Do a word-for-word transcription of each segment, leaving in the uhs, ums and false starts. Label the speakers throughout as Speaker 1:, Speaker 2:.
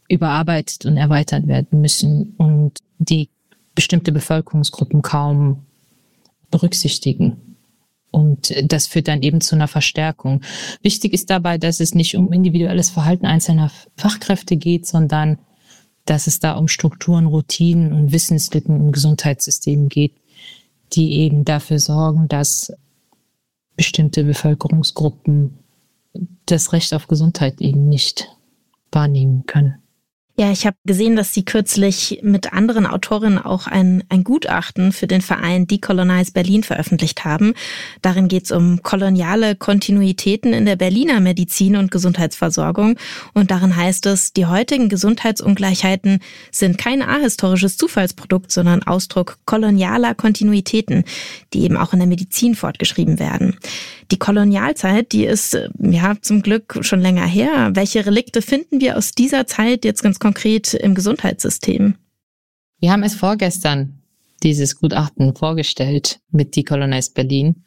Speaker 1: überarbeitet und erweitert werden müssen und die bestimmte Bevölkerungsgruppen kaum berücksichtigen. Und das führt dann eben zu einer Verstärkung. Wichtig ist dabei, dass es nicht um individuelles Verhalten einzelner Fachkräfte geht, sondern dass es da um Strukturen, Routinen und Wissenslücken im Gesundheitssystem geht, die eben dafür sorgen, dass bestimmte Bevölkerungsgruppen das Recht auf Gesundheit eben nicht wahrnehmen können.
Speaker 2: Ja, ich habe gesehen, dass Sie kürzlich mit anderen Autorinnen auch ein, ein Gutachten für den Verein Decolonize Berlin veröffentlicht haben. Darin geht es um koloniale Kontinuitäten in der Berliner Medizin- und Gesundheitsversorgung. Und darin heißt es, die heutigen Gesundheitsungleichheiten sind kein ahistorisches Zufallsprodukt, sondern Ausdruck kolonialer Kontinuitäten, die eben auch in der Medizin fortgeschrieben werden. Die Kolonialzeit, die ist ja zum Glück schon länger her. Welche Relikte finden wir aus dieser Zeit jetzt ganz konkret im Gesundheitssystem?
Speaker 1: Wir haben es vorgestern, dieses Gutachten, vorgestellt mit Decolonize Berlin.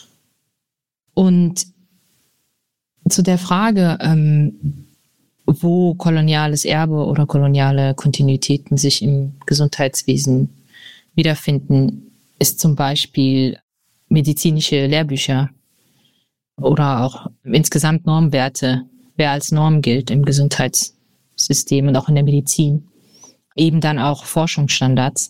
Speaker 1: Und zu der Frage, ähm, wo koloniales Erbe oder koloniale Kontinuitäten sich im Gesundheitswesen wiederfinden, ist zum Beispiel medizinische Lehrbücher oder auch insgesamt Normwerte, wer als Norm gilt im Gesundheitssystem und auch in der Medizin. Eben dann auch Forschungsstandards,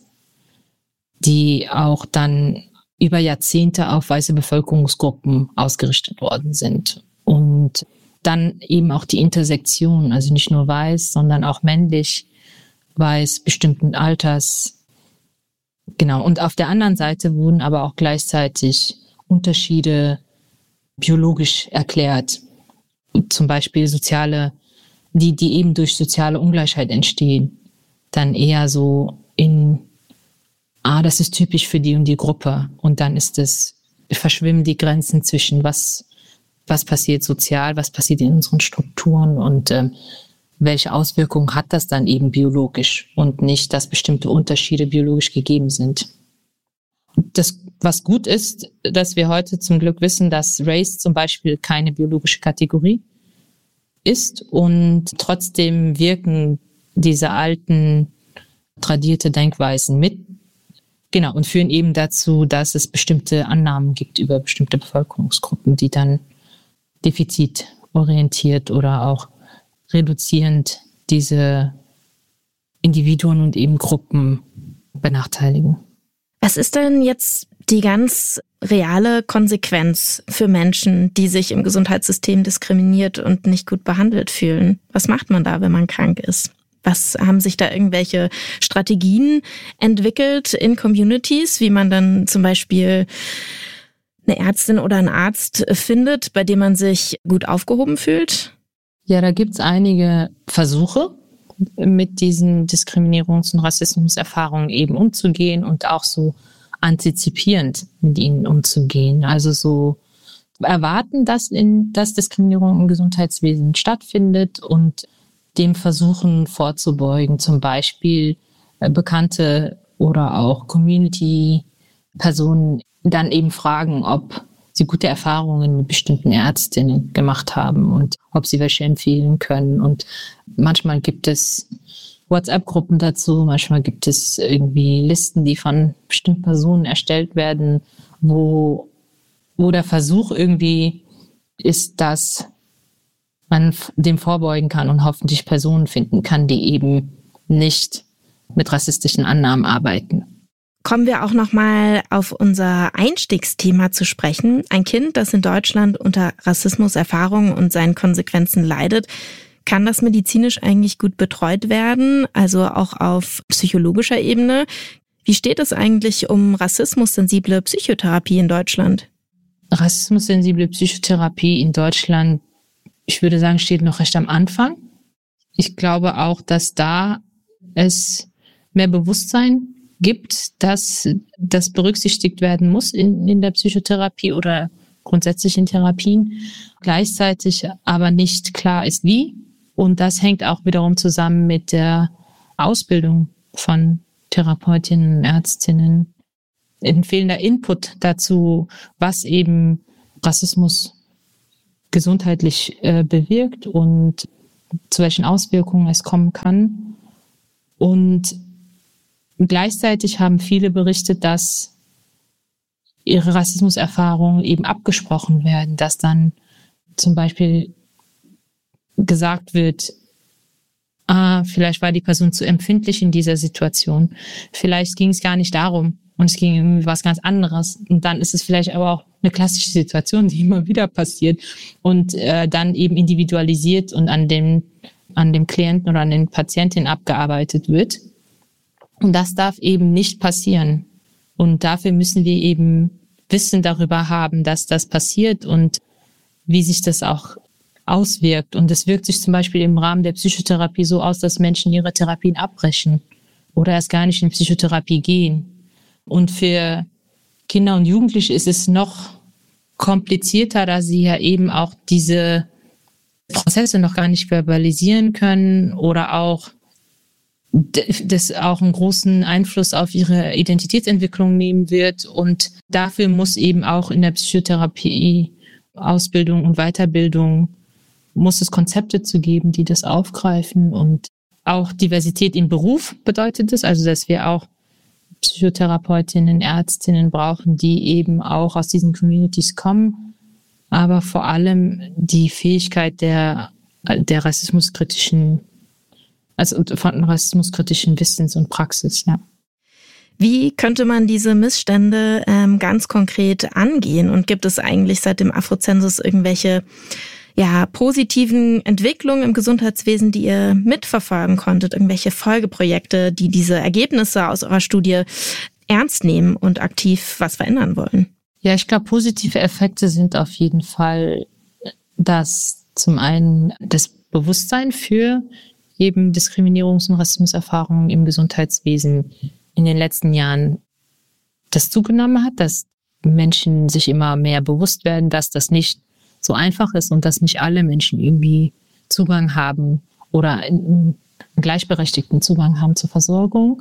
Speaker 1: die auch dann über Jahrzehnte auf weiße Bevölkerungsgruppen ausgerichtet worden sind. Und dann eben auch die Intersektion, also nicht nur weiß, sondern auch männlich, weiß, bestimmten Alters. Genau. Und auf der anderen Seite wurden aber auch gleichzeitig Unterschiede biologisch erklärt. Zum Beispiel soziale, die, die eben durch soziale Ungleichheit entstehen. Dann eher so in, ah, das ist typisch für die und die Gruppe. Und dann ist es, verschwimmen die Grenzen zwischen was, was passiert sozial, was passiert in unseren Strukturen und ähm, welche Auswirkungen hat das dann eben biologisch und nicht, dass bestimmte Unterschiede biologisch gegeben sind. Das, was gut ist, dass wir heute zum Glück wissen, dass Race zum Beispiel keine biologische Kategorie ist und trotzdem wirken diese alten, tradierte Denkweisen mit. Genau, und führen eben dazu, dass es bestimmte Annahmen gibt über bestimmte Bevölkerungsgruppen, die dann defizitorientiert oder auch reduzierend diese Individuen und eben Gruppen benachteiligen.
Speaker 2: Was ist denn jetzt die ganz reale Konsequenz für Menschen, die sich im Gesundheitssystem diskriminiert und nicht gut behandelt fühlen? Was macht man da, wenn man krank ist? Was haben sich da irgendwelche Strategien entwickelt in Communities, wie man dann zum Beispiel eine Ärztin oder einen Arzt findet, bei dem man sich gut aufgehoben fühlt?
Speaker 1: Ja, da gibt's einige Versuche, mit diesen Diskriminierungs- und Rassismuserfahrungen eben umzugehen und auch so antizipierend mit ihnen umzugehen. Also so erwarten, dass, in, dass Diskriminierung im Gesundheitswesen stattfindet und dem versuchen vorzubeugen. Zum Beispiel äh, Bekannte oder auch Community-Personen dann eben fragen, ob sie gute Erfahrungen mit bestimmten Ärztinnen gemacht haben und ob sie welche empfehlen können. Und manchmal gibt es WhatsApp-Gruppen dazu, manchmal gibt es irgendwie Listen, die von bestimmten Personen erstellt werden, wo, wo der Versuch irgendwie ist, dass man dem vorbeugen kann und hoffentlich Personen finden kann, die eben nicht mit rassistischen Annahmen arbeiten.
Speaker 2: Kommen wir auch nochmal auf unser Einstiegsthema zu sprechen. Ein Kind, das in Deutschland unter Rassismuserfahrungen und seinen Konsequenzen leidet, kann das medizinisch eigentlich gut betreut werden, also auch auf psychologischer Ebene? Wie steht es eigentlich um rassismussensible Psychotherapie in Deutschland?
Speaker 1: Rassismussensible Psychotherapie in Deutschland, ich würde sagen, steht noch recht am Anfang. Ich glaube auch, dass da es mehr Bewusstsein gibt, dass das berücksichtigt werden muss in, in der Psychotherapie oder grundsätzlich in Therapien, gleichzeitig aber nicht klar ist, wie. Und das hängt auch wiederum zusammen mit der Ausbildung von Therapeutinnen und Ärztinnen. Ein fehlender Input dazu, was eben Rassismus gesundheitlich äh, bewirkt und zu welchen Auswirkungen es kommen kann. Und gleichzeitig haben viele berichtet, dass ihre Rassismuserfahrungen eben abgesprochen werden, dass dann zum Beispiel gesagt wird, ah, vielleicht war die Person zu empfindlich in dieser Situation, vielleicht ging es gar nicht darum und es ging irgendwie was ganz anderes. Und dann ist es vielleicht aber auch eine klassische Situation, die immer wieder passiert und äh, dann eben individualisiert und an dem, an dem Klienten oder an den Patientinnen abgearbeitet wird. Und das darf eben nicht passieren. Und dafür müssen wir eben Wissen darüber haben, dass das passiert und wie sich das auch auswirkt. Und es wirkt sich zum Beispiel im Rahmen der Psychotherapie so aus, dass Menschen ihre Therapien abbrechen oder erst gar nicht in Psychotherapie gehen. Und für Kinder und Jugendliche ist es noch komplizierter, da sie ja eben auch diese Prozesse noch gar nicht verbalisieren können oder auch das auch einen großen Einfluss auf ihre Identitätsentwicklung nehmen wird. Und dafür muss eben auch in der Psychotherapie, Ausbildung und Weiterbildung, muss es Konzepte zu geben, die das aufgreifen. Und auch Diversität im Beruf bedeutet es, also dass wir auch Psychotherapeutinnen, Ärztinnen brauchen, die eben auch aus diesen Communities kommen, aber vor allem die Fähigkeit der, der rassismuskritischen Also von rassismuskritischen Wissens und Praxis, ja.
Speaker 2: Wie könnte man diese Missstände ähm, ganz konkret angehen? Und gibt es eigentlich seit dem Afrozensus irgendwelche ja, positiven Entwicklungen im Gesundheitswesen, die ihr mitverfolgen konntet? Irgendwelche Folgeprojekte, die diese Ergebnisse aus eurer Studie ernst nehmen und aktiv was verändern wollen?
Speaker 1: Ja, ich glaube, positive Effekte sind auf jeden Fall, dass zum einen das Bewusstsein für eben Diskriminierungs- und Rassismuserfahrungen im Gesundheitswesen in den letzten Jahren das zugenommen hat, dass Menschen sich immer mehr bewusst werden, dass das nicht so einfach ist und dass nicht alle Menschen irgendwie Zugang haben oder einen gleichberechtigten Zugang haben zur Versorgung.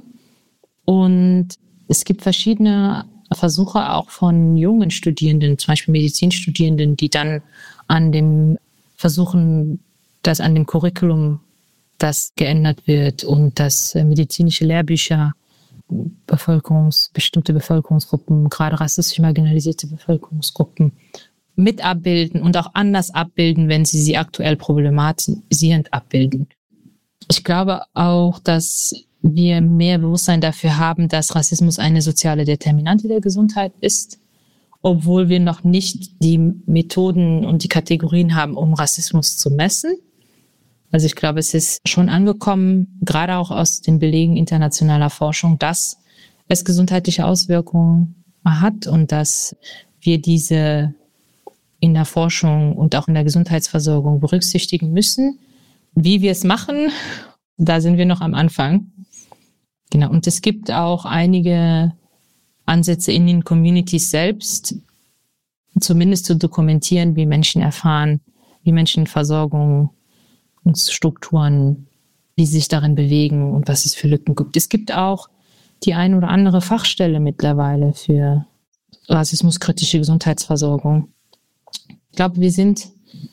Speaker 1: Und es gibt verschiedene Versuche auch von jungen Studierenden, zum Beispiel Medizinstudierenden, die dann an dem versuchen, dass an dem Curriculum das geändert wird und dass medizinische Lehrbücher Bevölkerungs, bestimmte Bevölkerungsgruppen, gerade rassistisch marginalisierte Bevölkerungsgruppen, mit abbilden und auch anders abbilden, wenn sie sie aktuell problematisierend abbilden. Ich glaube auch, dass wir mehr Bewusstsein dafür haben, dass Rassismus eine soziale Determinante der Gesundheit ist, obwohl wir noch nicht die Methoden und die Kategorien haben, um Rassismus zu messen. Also ich glaube, es ist schon angekommen, gerade auch aus den Belegen internationaler Forschung, dass es gesundheitliche Auswirkungen hat und dass wir diese in der Forschung und auch in der Gesundheitsversorgung berücksichtigen müssen. Wie wir es machen, da sind wir noch am Anfang. Genau. Und es gibt auch einige Ansätze in den Communities selbst, zumindest zu dokumentieren, wie Menschen erfahren, wie Menschen Versorgung und Strukturen, wie sie sich darin bewegen und was es für Lücken gibt. Es gibt auch die ein oder andere Fachstelle mittlerweile für rassismuskritische Gesundheitsversorgung. Ich glaube, wir sind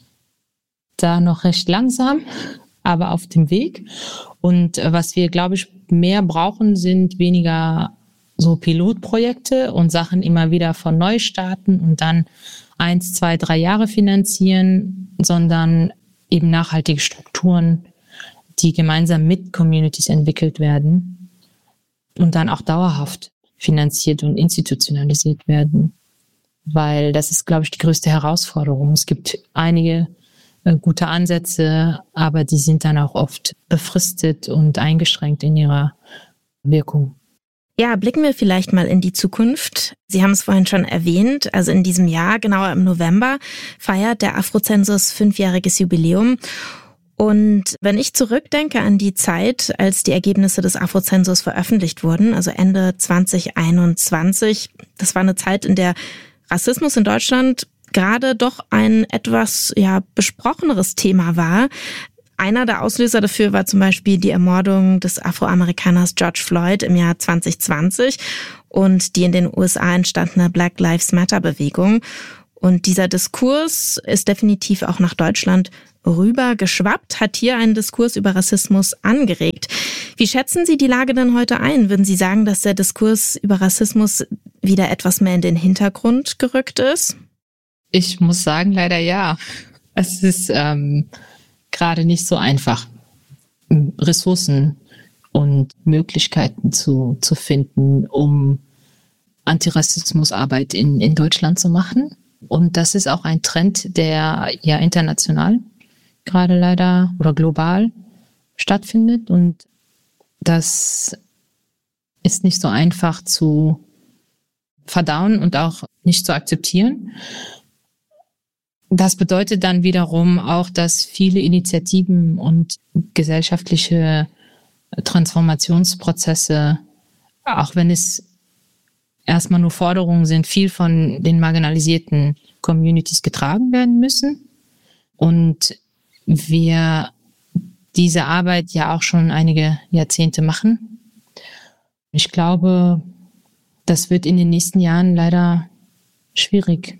Speaker 1: da noch recht langsam, aber auf dem Weg. Und was wir, glaube ich, mehr brauchen, sind weniger so Pilotprojekte und Sachen immer wieder von neu starten und dann eins, zwei, drei Jahre finanzieren, sondern eben nachhaltige Strukturen, die gemeinsam mit Communities entwickelt werden und dann auch dauerhaft finanziert und institutionalisiert werden. Weil das ist, glaube ich, die größte Herausforderung. Es gibt einige äh, gute Ansätze, aber die sind dann auch oft befristet und eingeschränkt in ihrer Wirkung.
Speaker 2: Ja, blicken wir vielleicht mal in die Zukunft. Sie haben es vorhin schon erwähnt, also in diesem Jahr, genauer im November, feiert der Afrozensus fünfjähriges Jubiläum. Und wenn ich zurückdenke an die Zeit, als die Ergebnisse des Afrozensus veröffentlicht wurden, also Ende zwanzig einundzwanzig, das war eine Zeit, in der Rassismus in Deutschland gerade doch ein etwas ja besprocheneres Thema war. Einer der Auslöser dafür war zum Beispiel die Ermordung des Afroamerikaners George Floyd im Jahr zwanzig zwanzig und die in den U S A entstandene Black Lives Matter Bewegung. Und dieser Diskurs ist definitiv auch nach Deutschland rüber geschwappt, hat hier einen Diskurs über Rassismus angeregt. Wie schätzen Sie die Lage denn heute ein? Würden Sie sagen, dass der Diskurs über Rassismus wieder etwas mehr in den Hintergrund gerückt ist?
Speaker 1: Ich muss sagen, leider ja. Es ist ähm, gerade nicht so einfach, Ressourcen und Möglichkeiten zu, zu finden, um Antirassismusarbeit in, in Deutschland zu machen. Und das ist auch ein Trend, der ja international gerade leider oder global stattfindet. Und das ist nicht so einfach zu verdauen und auch nicht zu akzeptieren. Das bedeutet dann wiederum auch, dass viele Initiativen und gesellschaftliche Transformationsprozesse, auch wenn es erstmal nur Forderungen sind, viel von den marginalisierten Communities getragen werden müssen. Und wir diese Arbeit ja auch schon einige Jahrzehnte machen. Ich glaube, das wird in den nächsten Jahren leider schwierig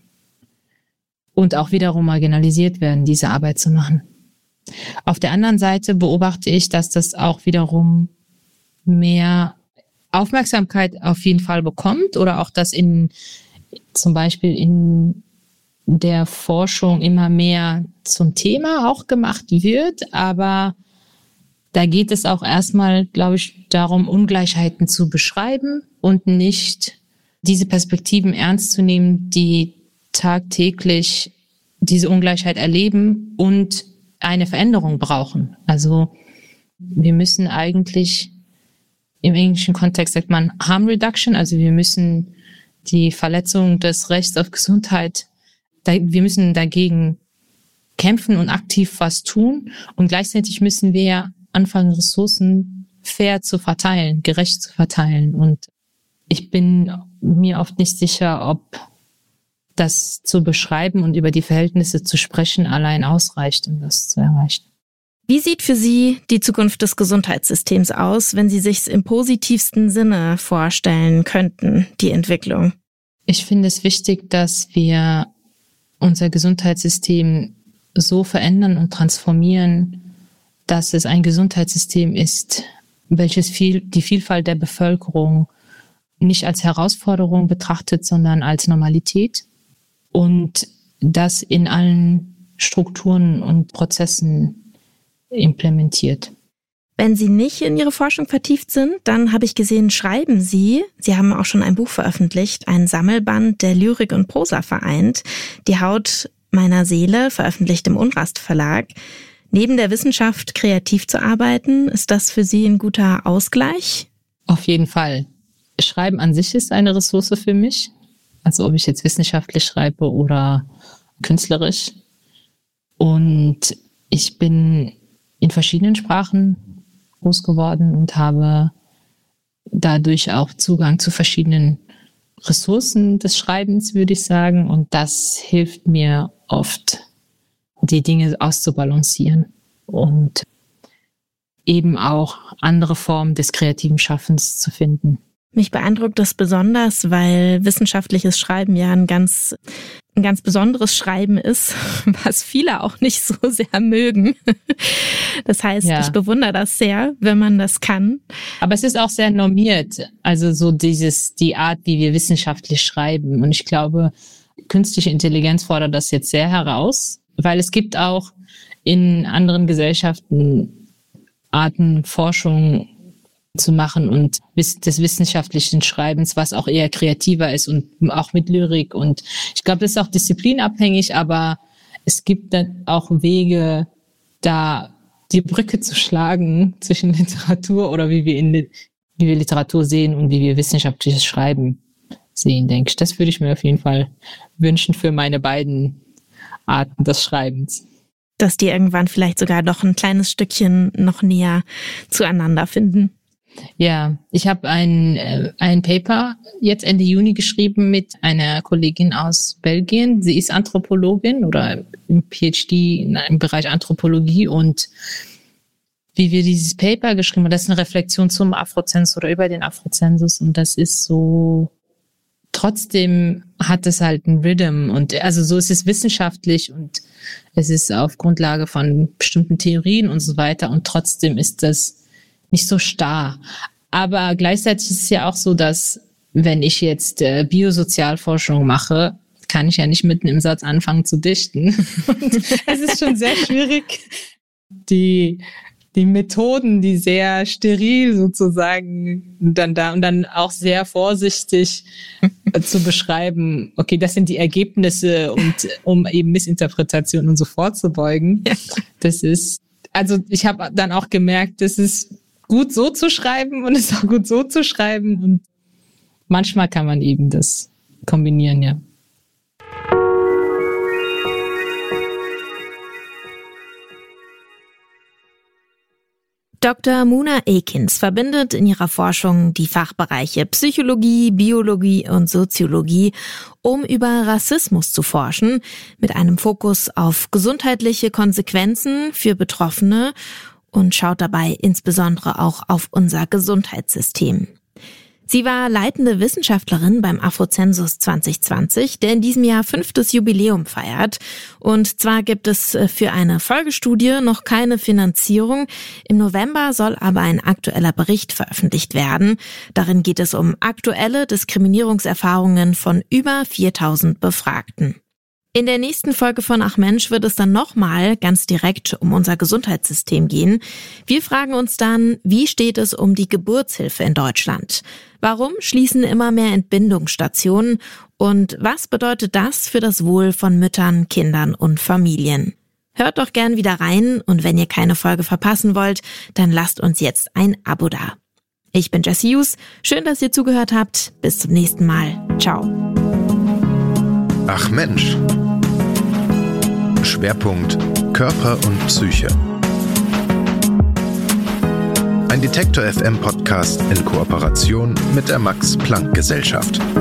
Speaker 1: und auch wiederum marginalisiert werden, diese Arbeit zu machen. Auf der anderen Seite beobachte ich, dass das auch wiederum mehr Aufmerksamkeit auf jeden Fall bekommt oder auch, dass in zum Beispiel in der Forschung immer mehr zum Thema auch gemacht wird, aber da geht es auch erstmal, glaube ich, darum, Ungleichheiten zu beschreiben und nicht diese Perspektiven ernst zu nehmen, die tagtäglich diese Ungleichheit erleben und eine Veränderung brauchen. Also wir müssen eigentlich, im englischen Kontext sagt man Harm Reduction, also wir müssen die Verletzung des Rechts auf Gesundheit, wir müssen dagegen kämpfen und aktiv was tun und gleichzeitig müssen wir anfangen, Ressourcen fair zu verteilen, gerecht zu verteilen. Und ich bin mir oft nicht sicher, ob das zu beschreiben und über die Verhältnisse zu sprechen allein ausreicht, um das zu erreichen.
Speaker 2: Wie sieht für Sie die Zukunft des Gesundheitssystems aus, wenn Sie sich im positivsten Sinne vorstellen könnten, die Entwicklung?
Speaker 1: Ich finde es wichtig, dass wir unser Gesundheitssystem so verändern und transformieren, dass es ein Gesundheitssystem ist, welches viel, die Vielfalt der Bevölkerung nicht als Herausforderung betrachtet, sondern als Normalität und das in allen Strukturen und Prozessen implementiert.
Speaker 2: Wenn Sie nicht in Ihre Forschung vertieft sind, dann habe ich gesehen, schreiben Sie, Sie haben auch schon ein Buch veröffentlicht, ein Sammelband, der Lyrik und Prosa vereint, Die Haut meiner Seele, veröffentlicht im Unrast Verlag. Neben der Wissenschaft kreativ zu arbeiten, ist das für Sie ein guter Ausgleich?
Speaker 1: Auf jeden Fall. Schreiben an sich ist eine Ressource für mich. Also ob ich jetzt wissenschaftlich schreibe oder künstlerisch. Und ich bin in verschiedenen Sprachen groß geworden und habe dadurch auch Zugang zu verschiedenen Ressourcen des Schreibens, würde ich sagen. Und das hilft mir oft, die Dinge auszubalancieren und eben auch andere Formen des kreativen Schaffens zu finden.
Speaker 2: Mich beeindruckt das besonders, weil wissenschaftliches Schreiben ja ein ganz, ein ganz besonderes Schreiben ist, was viele auch nicht so sehr mögen. Das heißt, ja. Ich bewundere das sehr, wenn man das kann.
Speaker 1: Aber es ist auch sehr normiert, also so dieses, die Art, wie wir wissenschaftlich schreiben. Und ich glaube, künstliche Intelligenz fordert das jetzt sehr heraus, weil es gibt auch in anderen Gesellschaften Arten, Forschung zu machen und des wissenschaftlichen Schreibens, was auch eher kreativer ist und auch mit Lyrik. Und ich glaube, das ist auch disziplinabhängig, aber es gibt dann auch Wege, da die Brücke zu schlagen zwischen Literatur oder wie wir, in, wie wir Literatur sehen und wie wir wissenschaftliches Schreiben sehen, denke ich. Das würde ich mir auf jeden Fall wünschen für meine beiden Arten des Schreibens.
Speaker 2: Dass die irgendwann vielleicht sogar noch ein kleines Stückchen noch näher zueinander finden.
Speaker 1: Ja, ich habe ein, äh, ein Paper jetzt Ende Juni geschrieben mit einer Kollegin aus Belgien. Sie ist Anthropologin oder im P H D im Bereich Anthropologie und wie wir dieses Paper geschrieben haben, das ist eine Reflexion zum Afrozensus oder über den Afrozensus und das ist so trotzdem hat es halt einen Rhythm und also so ist es wissenschaftlich und es ist auf Grundlage von bestimmten Theorien und so weiter und trotzdem ist das nicht so starr. Aber gleichzeitig ist es ja auch so, dass wenn ich jetzt äh, Biosozialforschung mache, kann ich ja nicht mitten im Satz anfangen zu dichten. Und es ist schon sehr schwierig, die die Methoden, die sehr steril sozusagen dann da und dann auch sehr vorsichtig zu beschreiben, okay, das sind die Ergebnisse und um eben Missinterpretationen und so vorzubeugen. Ja. Das ist, also ich habe dann auch gemerkt, es ist gut so zu schreiben und es ist auch gut so zu schreiben und manchmal kann man eben das kombinieren, ja.
Speaker 2: Doktor Muna Ekins verbindet in ihrer Forschung die Fachbereiche Psychologie, Biologie und Soziologie, um über Rassismus zu forschen, mit einem Fokus auf gesundheitliche Konsequenzen für Betroffene und schaut dabei insbesondere auch auf unser Gesundheitssystem. Sie war leitende Wissenschaftlerin beim Afrozensus zwanzig zwanzig, der in diesem Jahr fünftes Jubiläum feiert. Und zwar gibt es für eine Folgestudie noch keine Finanzierung. Im November soll aber ein aktueller Bericht veröffentlicht werden. Darin geht es um aktuelle Diskriminierungserfahrungen von über viertausend Befragten. In der nächsten Folge von Ach Mensch wird es dann nochmal ganz direkt um unser Gesundheitssystem gehen. Wir fragen uns dann, wie steht es um die Geburtshilfe in Deutschland? Warum schließen immer mehr Entbindungsstationen? Und was bedeutet das für das Wohl von Müttern, Kindern und Familien? Hört doch gern wieder rein und wenn ihr keine Folge verpassen wollt, dann lasst uns jetzt ein Abo da. Ich bin Jessie Hughes. Schön, dass ihr zugehört habt. Bis zum nächsten Mal. Ciao.
Speaker 3: Ach Mensch. Schwerpunkt Körper und Psyche. Ein Detektor F M Podcast in Kooperation mit der Max-Planck-Gesellschaft.